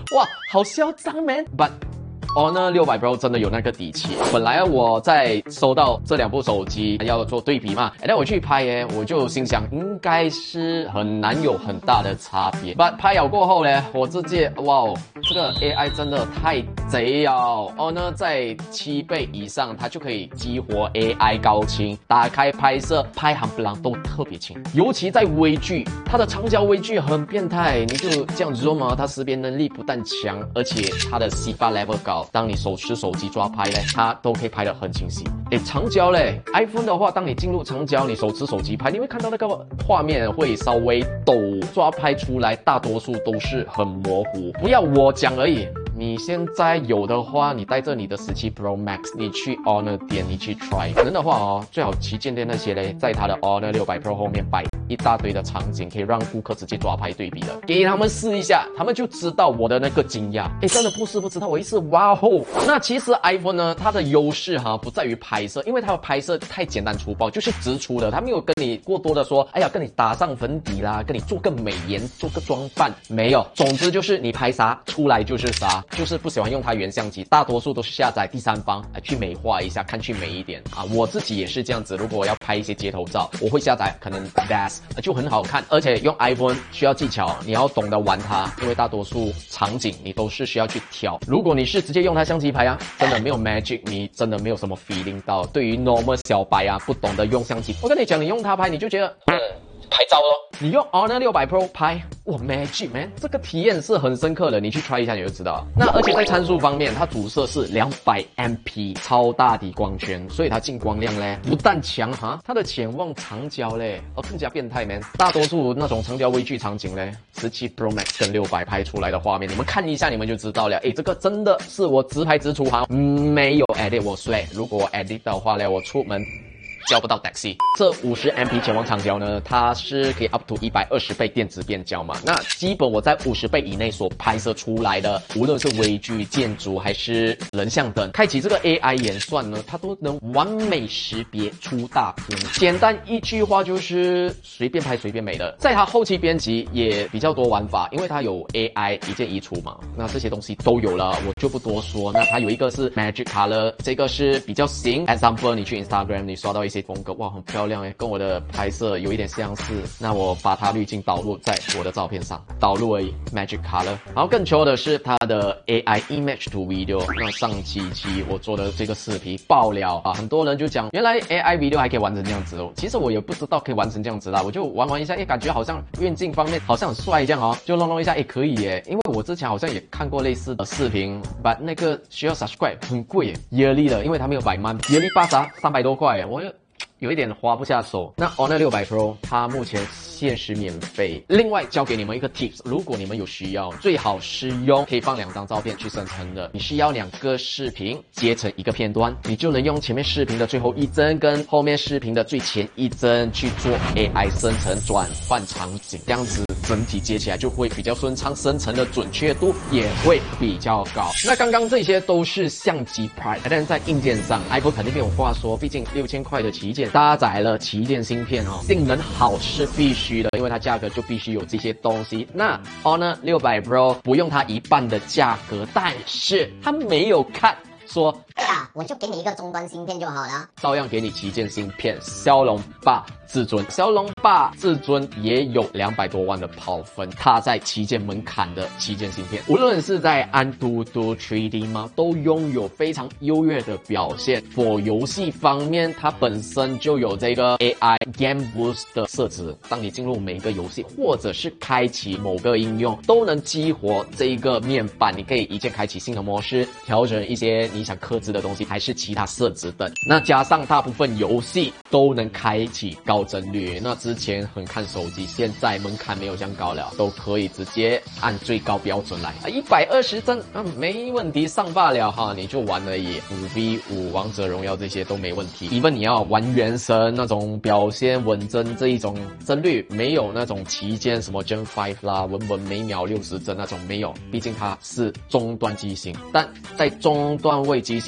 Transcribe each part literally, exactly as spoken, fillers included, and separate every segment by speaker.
Speaker 1: 哇，好嚣张 man。But Honor 六百 Pro 真的有那个底气。本来我在收到这两部手机要做对比嘛，然后我去拍耶，我就心想应该是很难有很大的差别。But 拍了过后呢，我直接哇，这个 A I 真的太贼了。Honor 在七倍以上，它就可以激活 A I 高清，打开拍摄，拍行不啷都特别清。尤其在微距，它的长焦微距很变态，你就这样 zoom 啊，它识别能力不但强，而且它的 C 八 level 高。当你手持手机抓拍嘞，它都可以拍得很清晰。诶，长焦嘞 ，iPhone 的话，当你进入长焦，你手持手机拍，你会看到那个画面会稍微抖，抓拍出来大多数都是很模糊。不要我讲而已。你现在有的话，你带着你的十七 Pro Max， 你去 Honor 店，你去 try。可能的话哦，最好旗舰店那些嘞，在它的 Honor 六百 Pro 后面摆一大堆的场景，可以让顾客直接抓拍对比的，给他们试一下，他们就知道我的那个惊讶。诶，真的不是不知道，我一试哇吼！那其实 iPhone 呢，它的优势哈不在于拍摄，因为它的拍摄太简单粗暴，就是直出的，它没有跟你过多的说，哎呀，跟你打上粉底啦，跟你做个美颜，做个装扮，没有。总之就是你拍啥出来就是啥。就是不喜欢用它原相机，大多数都是下载第三方来去美化一下，看去美一点啊。我自己也是这样子，如果我要拍一些街头照，我会下载可能 D A S 就很好看，而且用 iPhone 需要技巧，你要懂得玩它，因为大多数场景你都是需要去调。如果你是直接用它相机拍啊，真的没有 magic， 你真的没有什么 feeling 到。对于 normal 小白啊，不懂得用相机，我跟你讲，你用它拍你就觉得嗯拍照咯。你用 Honor 六百 Pro 拍，哇 magic man， 这个体验是很深刻的，你去 try 一下你就知道。那而且在参数方面，它主摄是 两百 M P 超大底光圈，所以它进光量嘞不但强哈，它的潜望长焦嘞哦更加变态 man。大多数那种长焦微距场景嘞，十七 Pro Max 跟六百拍出来的画面，你们看一下你们就知道了。诶，这个真的是我直拍直出哈，没有 edit 我 swag， 如果我 edit 的话嘞，我出门叫不到 taxi。 这 五十 M P 潜望长焦呢，它是可以 up to 一百二十倍电子变焦嘛。那基本我在五十倍以内所拍摄出来的，无论是微距、建筑还是人像等，开启这个 A I 演算呢，它都能完美识别出大片。简单一句话就是随便拍随便美的。在它后期编辑也比较多玩法，因为它有 A I 一键移除嘛，那这些东西都有了，我就不多说。那它有一个是 Magic Color， 这个是比较新 example， 你去 Instagram 你刷到一些风格，哇，很漂亮诶，跟我的拍摄有一点相似。那我把它滤镜导入在我的照片上，导入而已 ，Magic Color。然后更球的是它的 A I Image to Video。那上期期我做的这个视频爆了啊，很多人就讲，原来 A I Video 还可以玩成这样子哦。其实我也不知道可以玩成这样子啦，我就玩玩一下，诶，感觉好像运镜方面好像很帅这样哦，就弄弄一下，诶，可以耶。因为我之前好像也看过类似的视频，把那个需要 subscribe 很贵耶 ，yearly 的，因为它没有百万 ，yearly 八啥三百多块耶，我就有一点花不下手。那 Honor 六百 Pro 它目前限时免费。另外教给你们一个 tips， 如果你们有需要，最好是用可以放两张照片去生成的。你需要两个视频接成一个片段，你就能用前面视频的最后一帧跟后面视频的最前一帧去做 A I 生成转换场景，这样子整体接起来就会比较顺畅，生成的准确度也会比较高。那刚刚这些都是相机 price， 但是在硬件上 iPhone 肯定没有话说，毕竟六千块的旗舰搭载了旗舰芯片哦，性能好是必须的，因为它价格就必须有这些东西。那 Honor 六百 Pro 不用它一半的价格，但是它没有看说
Speaker 2: 哎呀，我就给你一个终端芯片就好了，
Speaker 1: 照样给你旗舰芯片骁龙八至尊。骁龙八至尊也有两百多万的跑分，它在旗舰门槛的旗舰芯片，无论是在安兔兔 三 D 吗，都拥有非常优越的表现。for 游戏方面，它本身就有这个 A I Game Boost 的设置，当你进入每一个游戏或者是开启某个应用，都能激活这一个面板，你可以一键开启新的模式，调整一些你想克制的东西，还是其他设置等。那加上大部分游戏都能开启高帧率，那之前很看手机，现在门槛没有这样高了，都可以直接按最高标准来，一百二十帧啊，没问题，上罢了哈，你就玩而已。五 V 五 王者荣耀这些都没问题。even 你要玩原神那种表现稳帧这一种帧率，没有那种旗舰什么 Gen 五 啦，稳稳每秒六十帧那种没有，毕竟它是终端机型，但在终端位机型中，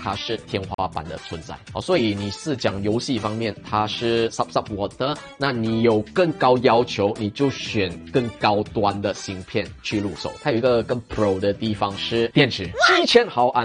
Speaker 1: 它是天花板的存在哦。所以你是讲游戏方面，它是 sub sub water， 那你有更高要求，你就选更高端的芯片去入手。它有一个更 pro 的地方是电池七千毫安。